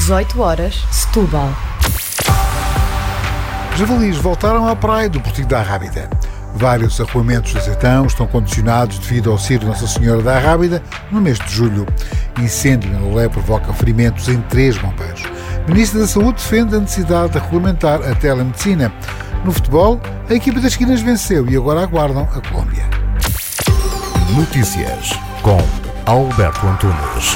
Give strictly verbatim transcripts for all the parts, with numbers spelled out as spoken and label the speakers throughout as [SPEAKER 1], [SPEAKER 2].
[SPEAKER 1] dezoito horas, Setúbal.
[SPEAKER 2] Javalis voltaram à praia do Portinho da Arrábida. Vários arruamentos de azeitão estão condicionados devido ao Círio Nossa Senhora da Arrábida no mês de julho. Incêndio em Lolé provoca ferimentos em três bombeiros. O Ministro da Saúde defende a necessidade de regulamentar a telemedicina. No futebol, a equipa das esquinas venceu e agora aguardam a Colômbia.
[SPEAKER 3] Notícias com Alberto Antunes.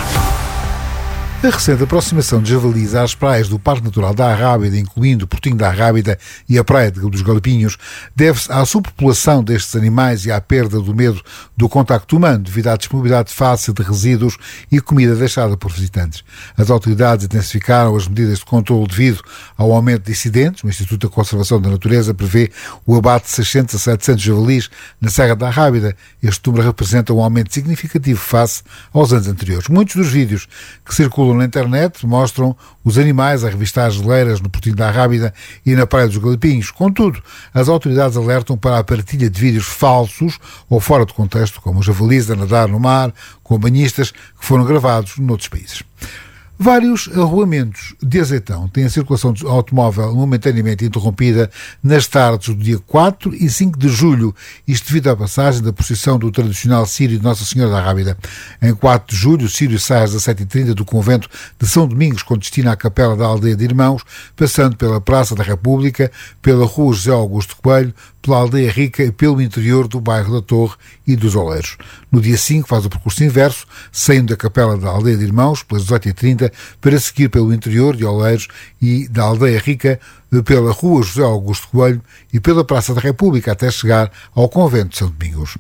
[SPEAKER 2] A recente aproximação de javalis às praias do Parque Natural da Arrábida, incluindo o Portinho da Arrábida e a Praia dos Galopinhos, deve-se à superpopulação destes animais e à perda do medo do contacto humano devido à disponibilidade fácil de resíduos e comida deixada por visitantes. As autoridades intensificaram as medidas de controle devido ao aumento de incidentes. O Instituto da Conservação da Natureza prevê o abate de seiscentos a setecentos javalis na Serra da Arrábida. Este número representa um aumento significativo face aos anos anteriores. Muitos dos vídeos que circulam na internet mostram os animais a revistar as geleiras no Portinho da Arrábida e na Praia dos Galopinhos. Contudo, as autoridades alertam para a partilha de vídeos falsos ou fora de contexto, como os javalis a nadar no mar, com banhistas que foram gravados noutros países. Vários arruamentos de azeitão têm a circulação de automóvel momentaneamente interrompida nas tardes do dia quatro e cinco de julho, isto devido à passagem da procissão do tradicional Círio de Nossa Senhora da Arrábida. Em quatro de julho, o Círio sai às dezassete e trinta do convento de São Domingos, com destino à capela da Aldeia de Irmãos, passando pela Praça da República, pela Rua José Augusto Coelho, pela Aldeia Rica e pelo interior do bairro da Torre e dos Oleiros. No dia cinco faz o percurso inverso, saindo da capela da Aldeia de Irmãos, pelas dezoito e trinta, para seguir pelo interior de Oleiros e da Aldeia Rica, pela Rua José Augusto Coelho e pela Praça da República, até chegar ao convento de São Domingos.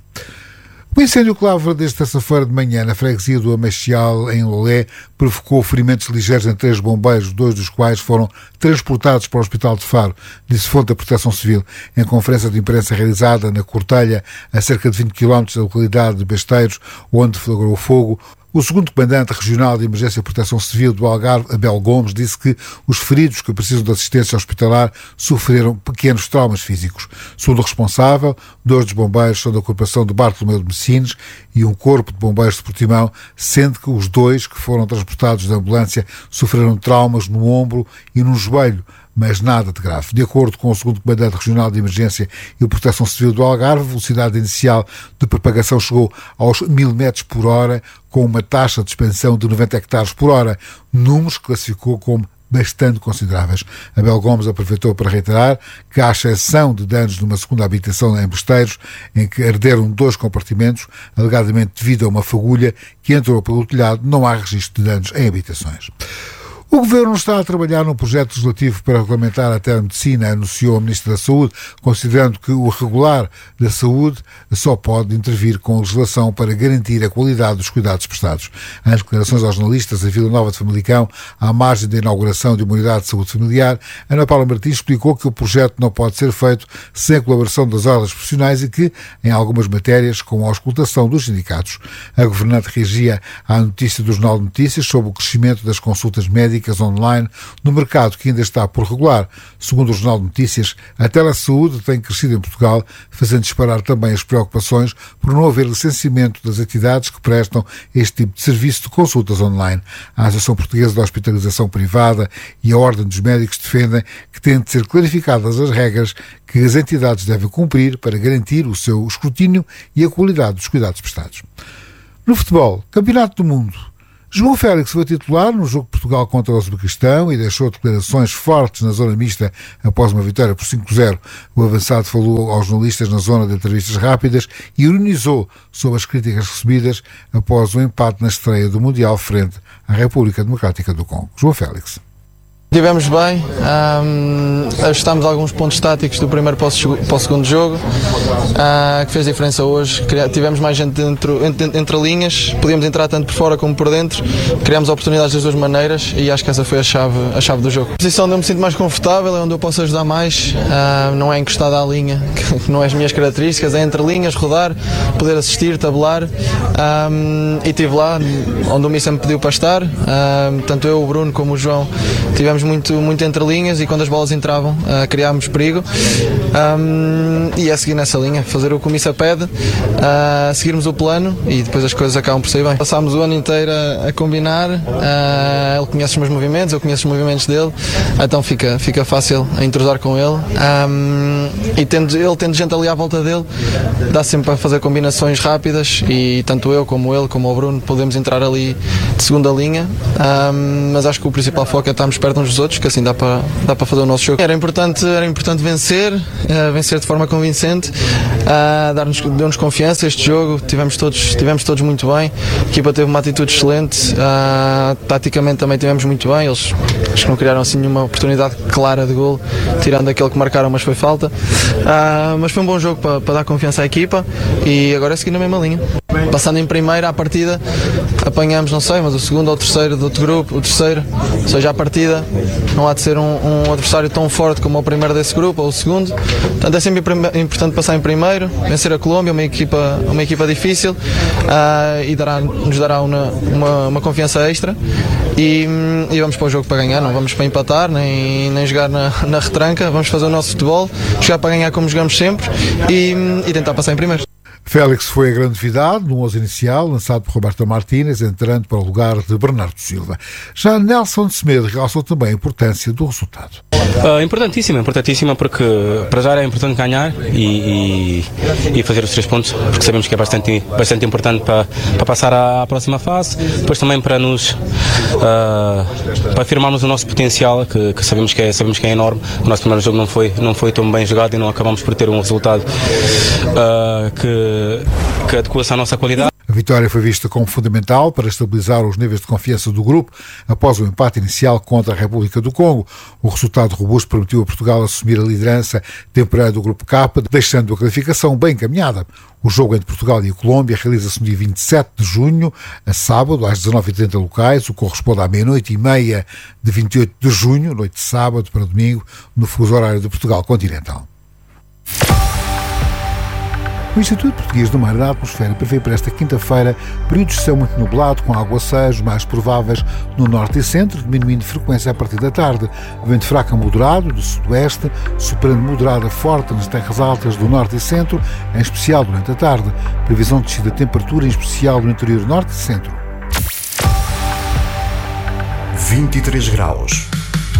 [SPEAKER 2] O incêndio que lavra desde terça-feira de manhã na freguesia do Amachial, em Lolé, provocou ferimentos ligeiros em três bombeiros, dois dos quais foram transportados para o Hospital de Faro, disse fonte da Proteção Civil. Em conferência de imprensa realizada na Cortelha, a cerca de vinte quilómetros da localidade de Besteiros, onde flagrou o fogo, o segundo comandante regional de Emergência e Proteção Civil do Algarve, Abel Gomes, disse que os feridos que precisam de assistência hospitalar sofreram pequenos traumas físicos. Segundo o responsável, dois dos bombeiros são da ocupação de Bartolomeu de Messines e um corpo de bombeiros de Portimão, sendo que os dois que foram transportados da ambulância sofreram traumas no ombro e no joelho, mas nada de grave. De acordo com o segundo comandante regional de Emergência e Proteção Civil do Algarve, a velocidade inicial de propagação chegou aos mil metros por hora, com uma taxa de expansão de noventa hectares por hora, números que classificou como bastante consideráveis. Abel Gomes aproveitou para reiterar que, à exceção de danos numa segunda habitação em Besteiros, em que arderam dois compartimentos, alegadamente devido a uma fagulha que entrou pelo telhado, não há registro de danos em habitações. O Governo está a trabalhar num projeto legislativo para regulamentar a telemedicina, anunciou a Ministra da Saúde, considerando que o regular da saúde só pode intervir com legislação para garantir a qualidade dos cuidados prestados. Em declarações aos jornalistas, a Vila Nova de Famalicão, à margem da inauguração de uma unidade de saúde familiar, Ana Paula Martins explicou que o projeto não pode ser feito sem a colaboração das ordens profissionais e que, em algumas matérias, com a auscultação dos sindicatos. A governante reagia à notícia do Jornal de Notícias sobre o crescimento das consultas médicas online no mercado que ainda está por regular. Segundo o Jornal de Notícias, a telesaúde tem crescido em Portugal, fazendo disparar também as preocupações por não haver licenciamento das entidades que prestam este tipo de serviço de consultas online. A Associação Portuguesa de Hospitalização Privada e a Ordem dos Médicos defendem que têm de ser clarificadas as regras que as entidades devem cumprir para garantir o seu escrutínio e a qualidade dos cuidados prestados. No futebol, Campeonato do Mundo. João Félix foi titular no jogo de Portugal contra o Uzbequistão e deixou declarações fortes na zona mista após uma vitória por cinco a zero. O avançado falou aos jornalistas na zona de entrevistas rápidas e ironizou sobre as críticas recebidas após o empate na estreia do Mundial frente à República Democrática do Congo. João Félix.
[SPEAKER 4] Estivemos bem, um, ajustámos alguns pontos táticos do primeiro para o, para o segundo jogo, uh, que fez diferença hoje. Tivemos mais gente dentro, entre, entre linhas, podíamos entrar tanto por fora como por dentro, criámos oportunidades das duas maneiras e acho que essa foi a chave, a chave do jogo. A posição onde eu me sinto mais confortável é onde eu posso ajudar mais, uh, não é encostada à linha, que não é as minhas características, é entre linhas, rodar, poder assistir, tabelar, um, e estive lá onde o Missa me pediu para estar, uh, tanto eu, o Bruno como o João tivemos Jogamos muito, muito entre linhas e quando as bolas entravam uh, criámos perigo. Um, e é seguir nessa linha, fazer o que o Missa pede, uh, seguirmos o plano e depois as coisas acabam por sair bem. Passámos o ano inteiro a, a combinar, uh, ele conhece os meus movimentos, eu conheço os movimentos dele, então fica, fica fácil a entrosar com ele. Um, e tendo, ele tendo gente ali à volta dele, dá sempre para fazer combinações rápidas e tanto eu como ele, como o Bruno, podemos entrar ali de segunda linha, um, mas acho que o principal foco é estarmos perto uns dos outros, que assim dá para, dá para fazer o nosso jogo. Era importante, era importante vencer, uh, vencer de forma convincente, uh, dar-nos, deu-nos confiança este jogo, tivemos todos, tivemos todos muito bem, a equipa teve uma atitude excelente, uh, taticamente também tivemos muito bem, eles acho que não criaram assim nenhuma oportunidade clara de golo, tirando aquele que marcaram, mas foi falta, uh, mas foi um bom jogo para, para dar confiança à equipa e agora é seguir na mesma linha. Passando em primeira à partida, apanhamos, não sei, mas o segundo ou o terceiro do outro grupo, o terceiro, ou seja, à partida não há de ser um, um adversário tão forte como o primeiro desse grupo ou o segundo, portanto é sempre importante passar em primeiro, vencer a Colômbia, uma equipa, uma equipa difícil, uh, e dará, nos dará uma, uma, uma confiança extra e, e vamos para o jogo para ganhar, não vamos para empatar nem, nem jogar na, na retranca, vamos fazer o nosso futebol, jogar para ganhar como jogamos sempre e, e tentar passar em primeiro.
[SPEAKER 2] Félix foi a grande novidade no onze inicial, lançado por Roberto Martínez, entrando para o lugar de Bernardo Silva. Já Nelson Semedo realçou também a importância do resultado.
[SPEAKER 5] Uh, importantíssima, importantíssima porque para já é importante ganhar e, e, e fazer os três pontos, porque sabemos que é bastante, bastante importante para, para passar à, à próxima fase, depois também para nos uh, para afirmarmos o nosso potencial, que, que, sabemos, que é, sabemos que é enorme. O nosso primeiro jogo não foi, não foi tão bem jogado e não acabamos por ter um resultado uh, que, que adequa-se à nossa qualidade.
[SPEAKER 2] A vitória foi vista como fundamental para estabilizar os níveis de confiança do grupo após o empate inicial contra a República do Congo. O resultado robusto permitiu a Portugal assumir a liderança temporária do Grupo K, deixando a qualificação bem encaminhada. O jogo entre Portugal e a Colômbia realiza-se no dia vinte e sete de junho, a sábado, às dezanove e trinta locais, o que corresponde à meia-noite e meia de vinte e oito de junho, noite de sábado para domingo, no fuso horário de Portugal continental. O Instituto Português do Mar e da Atmosfera prevê para esta quinta-feira períodos de céu muito nublado, com aguaceiros mais prováveis no norte e centro, diminuindo frequência a partir da tarde. Vento fraco a moderado do sudoeste, superando moderado a forte nas terras altas do norte e centro, em especial durante a tarde. Previsão de descida de temperatura, em especial no interior norte e centro.
[SPEAKER 3] vinte e três graus.